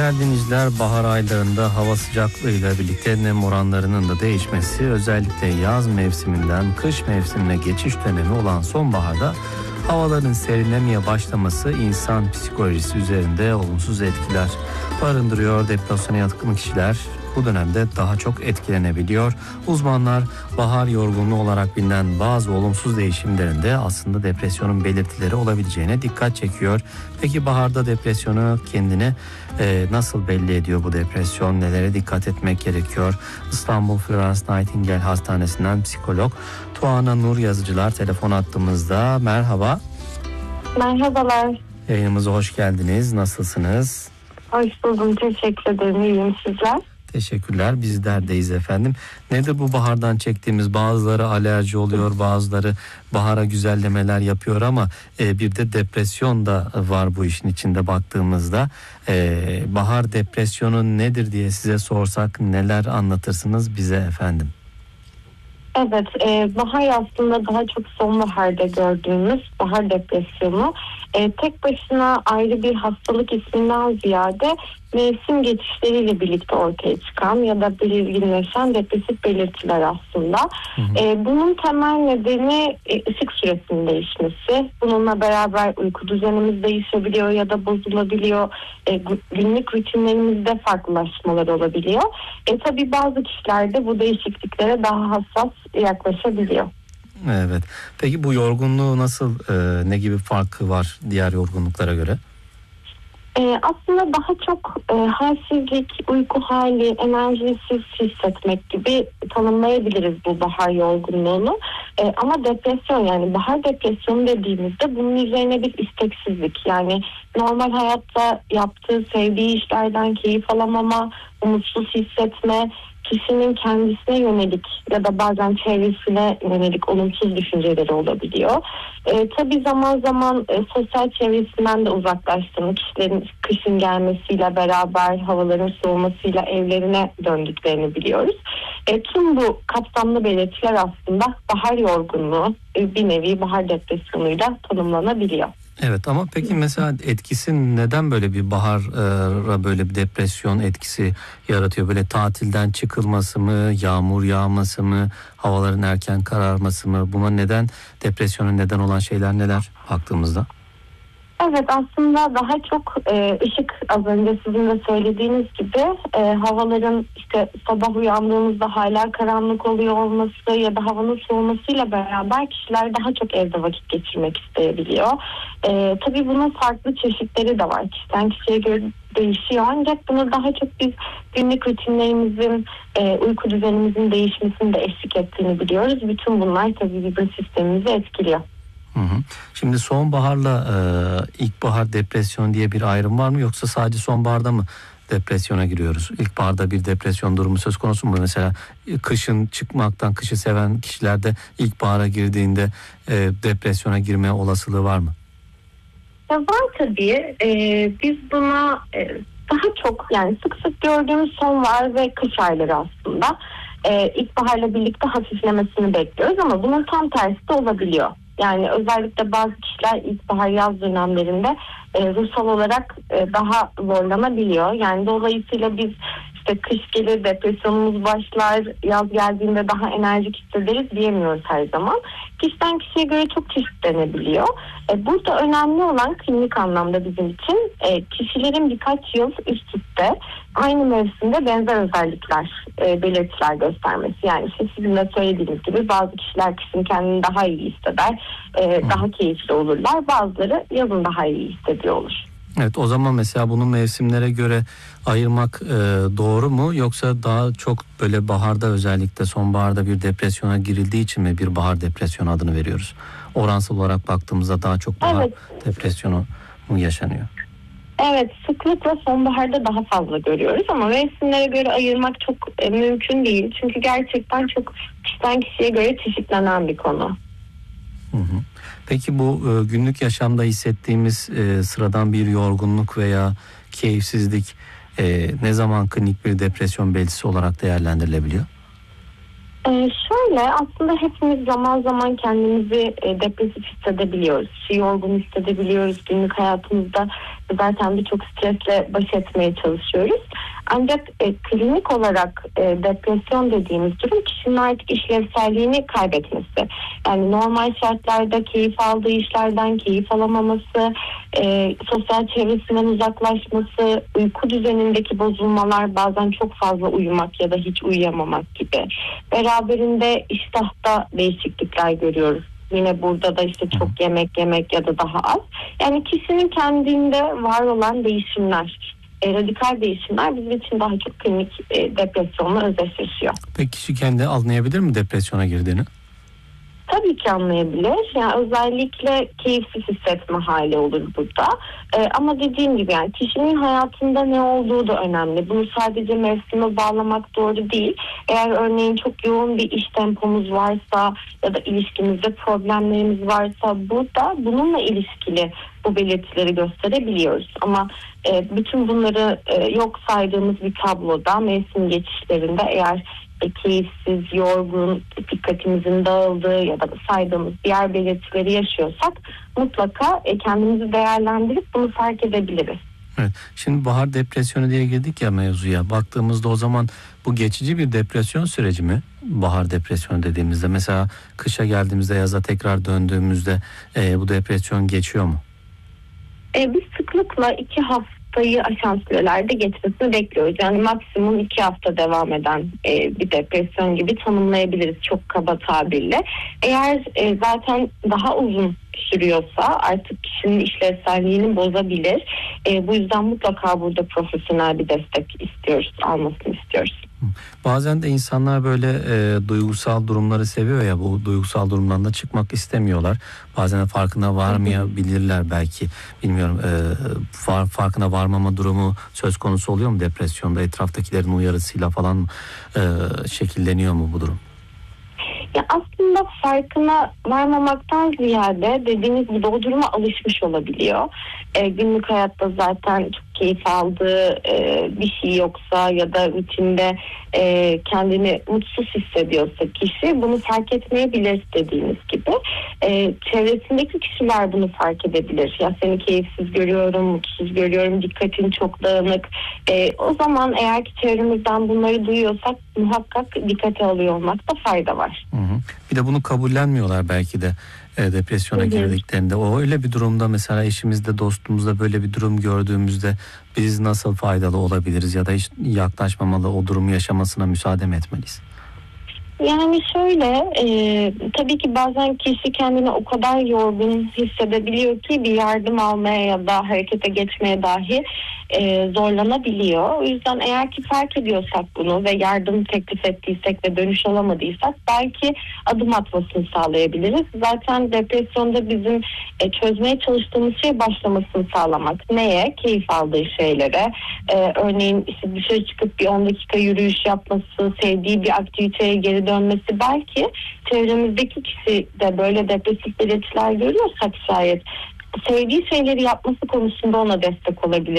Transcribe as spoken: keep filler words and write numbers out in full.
Değerli dinleyiciler, bahar aylarında hava sıcaklığıyla birlikte nem oranlarının da değişmesi, özellikle yaz mevsiminden kış mevsimine geçiş dönemi olan sonbaharda havaların serinlemeye başlaması insan psikolojisi üzerinde olumsuz etkiler barındırıyor. Depresyona yatkın kişiler bu dönemde daha çok etkilenebiliyor. Uzmanlar bahar yorgunluğu olarak bilinen bazı olumsuz değişimlerin de aslında depresyonun belirtileri olabileceğine dikkat çekiyor. Peki baharda depresyonu kendine e, nasıl belli ediyor bu depresyon? Nelere dikkat etmek gerekiyor? İstanbul Florence Nightingale Hastanesi'nden psikolog Tuana Nur Yazıcılar telefon attığımızda. Merhaba. Merhabalar. Yayınımıza hoş geldiniz. Nasılsınız? Hoş buldum. Teşekkür ederim. İyiyim, sizler? Teşekkürler. Bizlerdeyiz efendim. Nedir bu bahardan çektiğimiz? Bazıları alerji oluyor, bazıları bahara güzellemeler yapıyor ama e, bir de depresyon da var bu işin içinde baktığımızda. E, bahar depresyonu nedir diye size sorsak neler anlatırsınız bize efendim? Evet, e, bahar aslında daha çok sonbaharda gördüğümüz bahar depresyonu e, tek başına ayrı bir hastalık isminden ziyade mevsim geçişleriyle birlikte ortaya çıkan ya da belirginleşen depresif belirtiler aslında. Hı hı. E, bunun temel nedeni e, ışık süresinin değişmesi. Bununla beraber uyku düzenimiz değişebiliyor ya da bozulabiliyor. E, günlük rutinlerimizde farklılaşmalar olabiliyor. E, tabii bazı kişilerde bu değişikliklere daha hassas yaklaşabiliyor. Evet. Peki bu yorgunluğu nasıl, e, ne gibi farkı var diğer yorgunluklara göre? Ee, aslında daha çok e, halsizlik, uyku hali, enerjisiz hissetmek gibi tanımlayabiliriz bu bahar yorgunluğunu. E, ama depresyon, yani bahar depresyonu dediğimizde bunun üzerine bir isteksizlik, yani normal hayatta yaptığı, sevdiği işlerden keyif alamama, umutsuz hissetme, kişinin kendisine yönelik ya da bazen çevresine yönelik olumsuz düşünceleri olabiliyor. E, tabii zaman zaman e, sosyal çevresinden de uzaklaştığını, kişilerin kışın gelmesiyle beraber havaların soğumasıyla evlerine döndüklerini biliyoruz. E, tüm bu kapsamlı belirtiler aslında bahar yorgunluğu, e, bir nevi bahar depresyonuyla tanımlanabiliyor. Evet, ama peki mesela etkisi neden böyle bir bahara böyle bir depresyon etkisi yaratıyor? Böyle tatilden çıkılması mı, yağmur yağması mı, havaların erken kararması mı? Buna neden, depresyona neden olan şeyler neler baktığımızda? Evet, aslında daha çok e, ışık, az önce sizin de söylediğiniz gibi e, havaların işte sabah uyandığımızda hala karanlık oluyor olması ya da havanın soğumasıyla beraber kişiler daha çok evde vakit geçirmek isteyebiliyor. E, tabii bunun farklı çeşitleri de var. Kişiden kişiye göre değişiyor, ancak bunu daha çok biz günlük rutinlerimizin, e, uyku düzenimizin değişmesini de eşlik ettiğini biliyoruz. Bütün bunlar tabii bizim sistemimizi etkiliyor. Hı hı. Şimdi sonbaharla e, ilkbahar depresyon diye bir ayrım var mı, yoksa sadece sonbaharda mı depresyona giriyoruz? İlkbaharda bir depresyon durumu söz konusu mu? Mesela kışın çıkmaktan, kışı seven kişilerde ilkbahara girdiğinde e, depresyona girme olasılığı var mı? Ya var tabii. Ee, biz buna e, daha çok, yani sık sık gördüğümüz sonbahar ve kış ayları aslında. Ee, ilkbaharla birlikte hafiflemesini bekliyoruz ama bunun tam tersi de olabiliyor. Yani özellikle bazı kişiler ilkbahar yaz dönemlerinde e, ruhsal olarak e, daha zorlanabiliyor. Yani dolayısıyla biz işte kış gelir depresyonumuz başlar, yaz geldiğinde daha enerjik hissederiz diyemiyoruz her zaman. Kişiden kişiye göre çok çeşitlenebiliyor. E, burada önemli olan klinik anlamda bizim için e, kişilerin birkaç yıl üst üste aynı mevsimde benzer özellikler, e, belirtiler göstermesi. Yani işte sizin de söylediğiniz gibi bazı kişiler kışın kendini daha iyi hisseder, e, daha keyifli olurlar. Bazıları yazın daha iyi hissediyor olur. Evet, o zaman mesela bunu mevsimlere göre ayırmak e, doğru mu, yoksa daha çok böyle baharda, özellikle sonbaharda bir depresyona girildiği için mi bir bahar depresyonu adını veriyoruz? Oransal olarak baktığımızda daha çok bahar evet. depresyonu mu yaşanıyor? Evet, sıklıkla sonbaharda daha fazla görüyoruz ama mevsimlere göre ayırmak çok e, mümkün değil. Çünkü gerçekten çok kişiden kişiye göre çeşitlenen bir konu. Hı hı. Peki bu e, günlük yaşamda hissettiğimiz e, sıradan bir yorgunluk veya keyifsizlik e, ne zaman klinik bir depresyon belirtisi olarak değerlendirilebiliyor? E, şöyle, aslında hepimiz zaman zaman kendimizi e, depresif hissedebiliyoruz. Yorgun hissedebiliyoruz. Günlük hayatımızda zaten birçok stresle baş etmeye çalışıyoruz. Ancak e, klinik olarak e, depresyon dediğimiz durum kişinin artık işlevselliğini kaybetmesi. Yani normal şartlarda keyif aldığı işlerden keyif alamaması, e, sosyal çevresinden uzaklaşması, uyku düzenindeki bozulmalar, bazen çok fazla uyumak ya da hiç uyuyamamak gibi. Beraberinde iştahta değişiklikler görüyoruz. Yine burada da işte çok yemek yemek ya da daha az. Yani kişinin kendinde var olan değişimler, e, radikal değişimler bizim için daha çok klinik e, depresyonla özdeşleşiyor. Peki kişi kendi anlayabilir mi depresyona girdiğini? Tabii ki anlayabilir. Yani özellikle keyifsiz hissetme hali olur burada. Ee, ama dediğim gibi yani kişinin hayatında ne olduğu da önemli. Bunu sadece mevsime bağlamak doğru değil. Eğer örneğin çok yoğun bir iş tempomuz varsa ya da ilişkimizde problemlerimiz varsa burada bununla ilişkili bu belirtileri gösterebiliyoruz. Ama e, bütün bunları e, yok saydığımız bir tabloda mevsim geçişlerinde eğer e, keyifsiz, yorgun, dikkatimizin dağıldığı ya da saydığımız diğer belirtileri yaşıyorsak mutlaka e, kendimizi değerlendirip bunu fark edebiliriz. Evet. Şimdi bahar depresyonu diye girdik ya mevzuya. Baktığımızda o zaman bu geçici bir depresyon süreci mi? Bahar depresyonu dediğimizde mesela kışa geldiğimizde, yaza tekrar döndüğümüzde e, bu depresyon geçiyor mu? E, biz sıklıkla iki haftayı aşan sürelerde geçmesini bekliyoruz. Yani maksimum iki hafta devam eden e, bir depresyon gibi tanımlayabiliriz çok kaba tabirle. Eğer e, zaten daha uzun sürüyorsa artık kişinin işlevselliğini bozabilir. E, bu yüzden mutlaka burada profesyonel bir destek istiyoruz, almasını istiyoruz. Bazen de insanlar böyle e, duygusal durumları seviyor ya, bu duygusal durumdan da çıkmak istemiyorlar. Bazen de farkına varmayabilirler belki. Bilmiyorum, e, far, farkına varmama durumu söz konusu oluyor mu depresyonda? Etraftakilerin uyarısıyla falan e, şekilleniyor mu bu durum? Ya aslında farkına varmamaktan ziyade dediğiniz gibi o duruma alışmış olabiliyor. E, günlük hayatta zaten çok keyif aldığı e, bir şey yoksa ya da içinde e, kendini mutsuz hissediyorsa kişi bunu fark etmeyebilir dediğiniz gibi. E, çevresindeki kişiler bunu fark edebilir. Ya seni keyifsiz görüyorum, mutsuz görüyorum, dikkatin çok dağınık. E, o zaman eğer ki çevremizden bunları duyuyorsak muhakkak dikkate alıyor olmakta fayda var. Hı hı. Bir de bunu kabullenmiyorlar belki de e, depresyona Hı-hı. girdiklerinde. O öyle bir durumda mesela eşimizde, dostumuzda böyle bir durum gördüğümüzde biz nasıl faydalı olabiliriz ya da hiç yaklaşmamalı, o durumu yaşamasına müsaade mi etmeliyiz? Yani şöyle, e, tabii ki bazen kişi kendini o kadar yorgun hissedebiliyor ki bir yardım almaya ya da harekete geçmeye dahi e, zorlanabiliyor. O yüzden eğer ki fark ediyorsak bunu ve yardım teklif ettiysek ve dönüş alamadıysak belki adım atmasını sağlayabiliriz. Zaten depresyonda bizim e, çözmeye çalıştığımız şey başlamasını sağlamak. Neye? Keyif aldığı şeylere. E, örneğin işte dışarı çıkıp bir on dakika yürüyüş yapması, sevdiği bir aktiviteye geri dönmesi, belki çevremizdeki kişi de böyle depresif belirtiler görüyorsak şayet sevdiği şeyleri yapması konusunda ona destek olabilir.